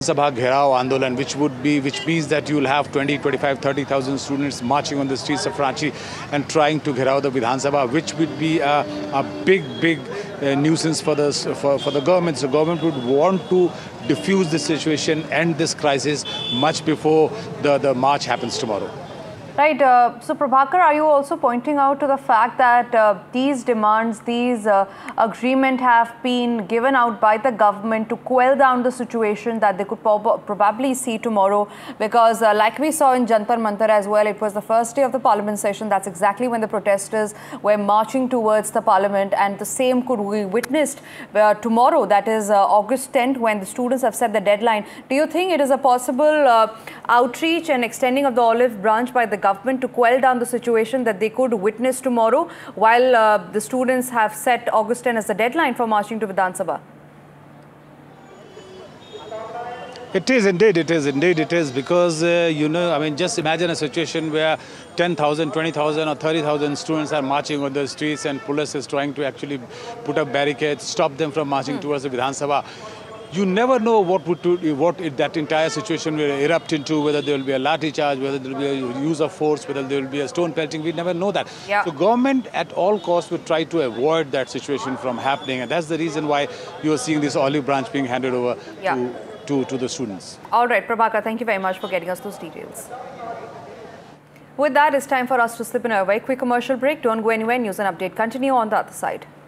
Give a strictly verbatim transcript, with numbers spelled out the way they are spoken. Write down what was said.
Sabha Gherao Andolan, which would be, which means that you will have twenty, twenty-five, thirty thousand students marching on the streets of Ranchi and trying to Gherao the Vidhan Sabha, which would be a, a big, big uh, nuisance for the, for, for the government. So government would want to diffuse this situation, end this crisis much before the, the march happens tomorrow. Right. Uh, so, Prabhakar, are you also pointing out to the fact that uh, these demands, these uh, agreement have been given out by the government to quell down the situation that they could prob probably see tomorrow? Because uh, like we saw in Jantar Mantar as well, it was the first day of the parliament session. That's exactly when the protesters were marching towards the parliament, and the same could be witnessed uh, tomorrow, that is uh, August tenth, when the students have set the deadline. Do you think it is a possible uh, outreach and extending of the olive branch by the government to quell down the situation that they could witness tomorrow, while uh, the students have set August tenth as the deadline for marching to Vidhan Sabha? It is indeed, it is indeed, it is because, uh, you know, I mean, just imagine a situation where ten thousand, twenty thousand or thirty thousand students are marching on the streets and police is trying to actually put up barricades, stop them from marching mm. towards the Vidhan Sabha. You never know what would to, what it, that entire situation will erupt into, whether there will be a lathi charge, whether there will be a use of force, whether there will be a stone pelting. We never know that. Yeah. So government at all costs would try to avoid that situation from happening. And that's the reason why you are seeing this olive branch being handed over yeah. to, to, to the students. All right, Prabhakar, thank you very much for getting us those details. With that, it's time for us to slip in a very quick commercial break. Don't go anywhere. News and update continue on the other side.